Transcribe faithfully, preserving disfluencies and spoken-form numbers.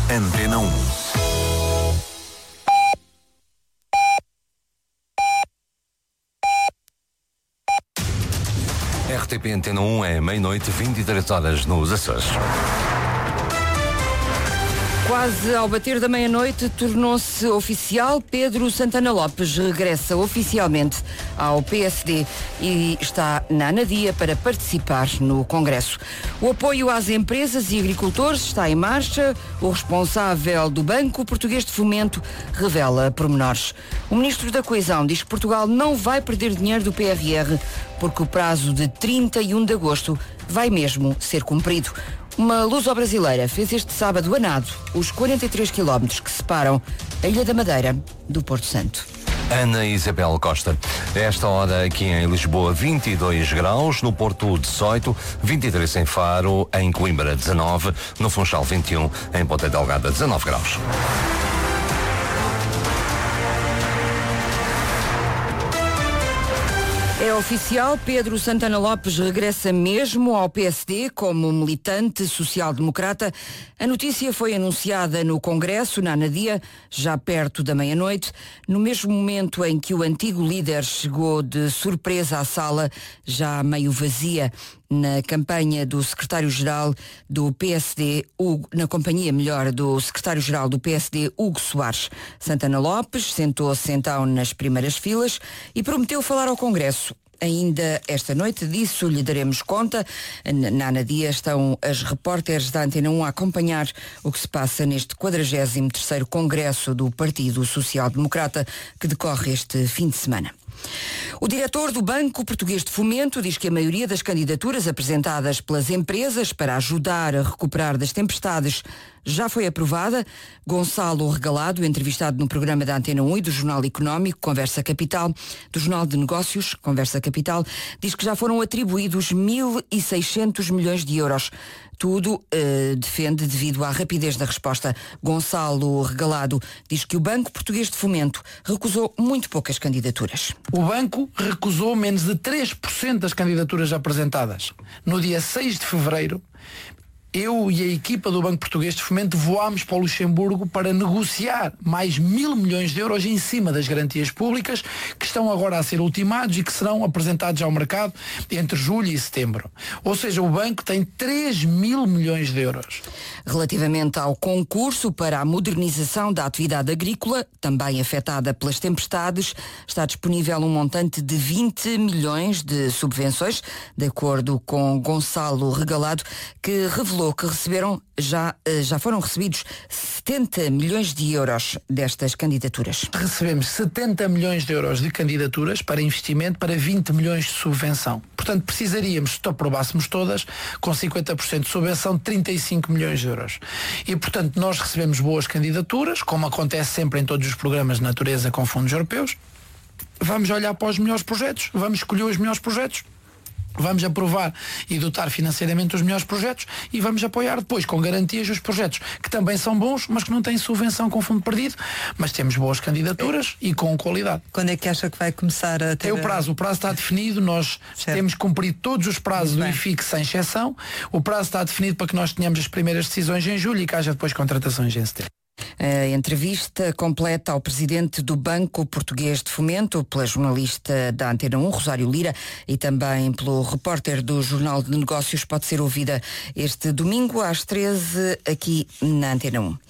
Antena um. R T P Antena um é meia-noite, vinte e três horas nos Açores. Quase ao bater da meia-noite, tornou-se oficial. Pedro Santana Lopes regressa oficialmente ao P S D e está na Anadia para participar no Congresso. O apoio às empresas e agricultores está em marcha. O responsável do Banco Português de Fomento revela pormenores. O Ministro da Coesão diz que Portugal não vai perder dinheiro do P R R porque o prazo de trinta e um de agosto vai mesmo ser cumprido. Uma luso-brasileira fez este sábado a nado os quarenta e três quilómetros que separam a Ilha da Madeira do Porto Santo. Ana Isabel Costa. A esta hora aqui em Lisboa, vinte e dois graus, no Porto dezoito, vinte e três em Faro, em Coimbra dezanove, no Funchal vinte e um, em Ponta Delgada dezanove graus. É oficial, Pedro Santana Lopes regressa mesmo ao P S D como militante social-democrata. A notícia foi anunciada no Congresso, na Anadia, já perto da meia-noite, no mesmo momento em que o antigo líder chegou de surpresa à sala, já meio vazia, na campanha do secretário-geral do P S D, Hugo, na companhia, melhor, do secretário-geral do P S D, Hugo Soares. Santana Lopes sentou-se então nas primeiras filas e prometeu falar ao Congresso. Ainda esta noite, disso lhe daremos conta. Na Anadia estão as repórteres da Antena um a acompanhar o que se passa neste quadragésimo terceiro Congresso do Partido Social Democrata, que decorre este fim de semana. O diretor do Banco Português de Fomento diz que a maioria das candidaturas apresentadas pelas empresas para ajudar a recuperar das tempestades já foi aprovada. Gonçalo Regalado, entrevistado no programa da Antena um e do Jornal Económico, Conversa Capital, do Jornal de Negócios, Conversa Capital, diz que já foram atribuídos mil e seiscentos milhões de euros. Tudo eh, defende devido à rapidez da resposta. Gonçalo Regalado diz que o Banco Português de Fomento recusou muito poucas candidaturas. O banco recusou menos de três por cento das candidaturas apresentadas. No dia seis de fevereiro, eu e a equipa do Banco Português de Fomento voámos para o Luxemburgo para negociar mais mil milhões de euros em cima das garantias públicas que estão agora a ser ultimados e que serão apresentados ao mercado entre julho e setembro. Ou seja, o banco tem três mil milhões de euros. Relativamente ao concurso para a modernização da atividade agrícola, também afetada pelas tempestades, está disponível um montante de vinte milhões de subvenções, de acordo com Gonçalo Regalado, que revelou que receberam, já, já foram recebidos setenta milhões de euros destas candidaturas. Recebemos setenta milhões de euros de candidaturas para investimento para vinte milhões de subvenção. Portanto, precisaríamos, se aprovássemos todas, com cinquenta por cento de subvenção, de trinta e cinco milhões de euros. E, portanto, nós recebemos boas candidaturas, como acontece sempre em todos os programas de natureza com fundos europeus. Vamos olhar para os melhores projetos, vamos escolher os melhores projetos. Vamos aprovar e dotar financeiramente os melhores projetos e vamos apoiar depois com garantias os projetos que também são bons, mas que não têm subvenção com fundo perdido, mas temos boas candidaturas e com qualidade. Quando é que acha que vai começar a ter... É o prazo, o prazo está definido, nós certo. Temos cumprido todos os prazos do I F I C sem exceção, o prazo está definido para que nós tenhamos as primeiras decisões em julho e que haja depois contratações em setembro. A entrevista completa ao presidente do Banco Português de Fomento, pela jornalista da Antena um, Rosário Lira, e também pelo repórter do Jornal de Negócios, pode ser ouvida este domingo às treze aqui na Antena um.